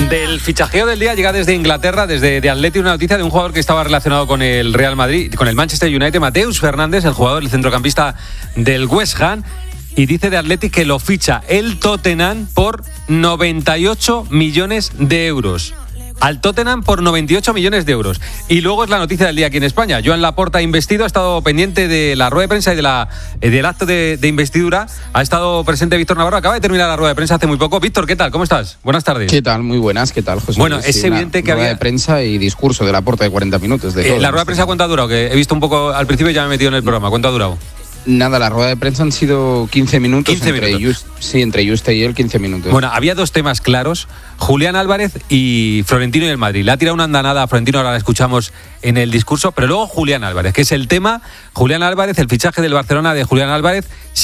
Del fichajeo del día llega desde Inglaterra, desde The Athletic, una noticia de un jugador que estaba relacionado con el Real Madrid, con el Manchester United, Mateus Fernández, el jugador, el centrocampista del West Ham, y dice The Athletic que lo ficha el Tottenham por 98 millones de euros. Al Tottenham por 98 millones de euros. Y luego es la noticia del día aquí en España. Joan Laporta investido, ha estado pendiente de la rueda de prensa y del acto de investidura. Ha estado presente Víctor Navarro. Acaba de terminar la rueda de prensa hace muy poco. Víctor, ¿qué tal? ¿Cómo estás? Buenas tardes. ¿Qué tal? Muy buenas. ¿Qué tal, José? Bueno, es evidente que rueda había de prensa y discurso de Laporta de 40 minutos. De todo, la rueda de prensa, ¿cuánto ha durado? Que he visto un poco al principio y ya me he metido en el programa. ¿Cuánto ha durado? Nada, la rueda de prensa han sido 15 minutos. 15 minutos. Entre Juste y él, 15 minutos. Bueno, había dos temas claros. Julián Álvarez y Florentino y el Madrid. Le ha tirado una andanada a Florentino, ahora la escuchamos en el discurso, pero luego Julián Álvarez, que es el tema. Julián Álvarez, el fichaje del Barcelona de Julián Álvarez,